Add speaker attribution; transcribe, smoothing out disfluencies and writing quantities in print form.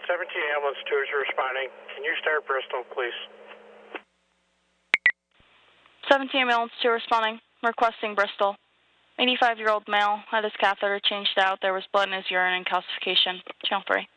Speaker 1: 17 ambulance 2 is responding. Can you start Bristol, please?
Speaker 2: 17 ambulance 2 responding. Requesting Bristol. 85-year-old male had his catheter changed out. There was blood in his urine and calcification. Channel 3.